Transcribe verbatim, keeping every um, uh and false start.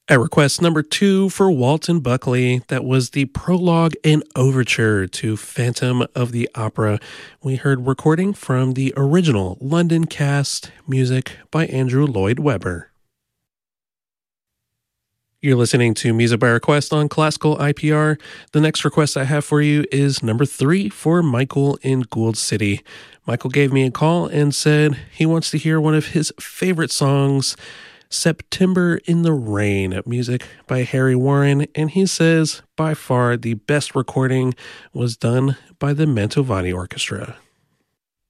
At request number two for Walton Buckley, that was the prologue and overture to Phantom of the Opera. We heard recording from the original London cast, music by Andrew Lloyd Webber. You're listening to Music by Request on Classical I P R. The next request I have for you is number three for Michael in Gould City. Michael gave me a call and said he wants to hear one of his favorite songs, September in the Rain, music by Harry Warren, and he says by far the best recording was done by the Mantovani Orchestra.